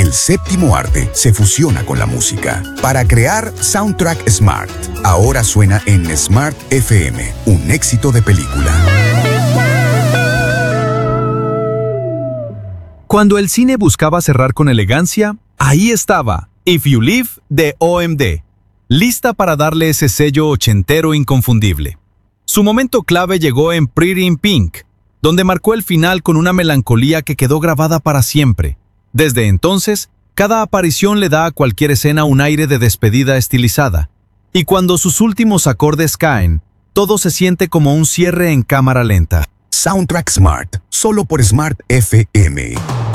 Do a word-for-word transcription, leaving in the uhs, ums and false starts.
El séptimo arte se fusiona con la música para crear Soundtrack Smart. Ahora suena en Smart F M, un éxito de película. Cuando el cine buscaba cerrar con elegancia, ahí estaba If You Live de O M D, lista para darle ese sello ochentero inconfundible. Su momento clave llegó en Pretty in Pink, donde marcó el final con una melancolía que quedó grabada para siempre. Desde entonces, cada aparición le da a cualquier escena un aire de despedida estilizada, y cuando sus últimos acordes caen, todo se siente como un cierre en cámara lenta. Soundtrack Smart, solo por Smart F M.